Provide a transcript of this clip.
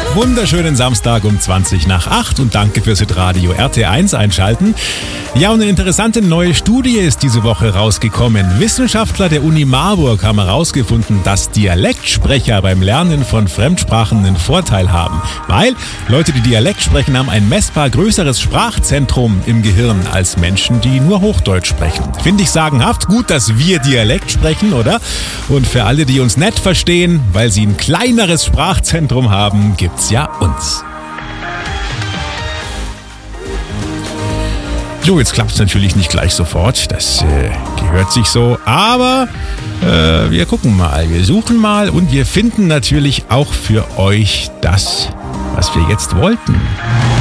Wunderschönen Samstag um 20:20 und danke fürs Radio RT1 einschalten. Ja, und eine interessante neue Studie ist diese Woche rausgekommen. Wissenschaftler der Uni Marburg haben herausgefunden, dass Dialektsprecher beim Lernen von Fremdsprachen einen Vorteil haben. Weil Leute, die Dialekt sprechen, haben ein messbar größeres Sprachzentrum im Gehirn als Menschen, die nur Hochdeutsch sprechen. Finde ich sagenhaft. Gut, dass wir Dialekt sprechen, oder? Und für alle, die uns nicht verstehen, weil sie ein kleineres Sprachzentrum haben, gibt's ja uns. So, jetzt klappt es natürlich nicht gleich sofort, das gehört sich so, aber wir gucken mal, wir suchen mal und wir finden natürlich auch für euch das, was wir jetzt wollten.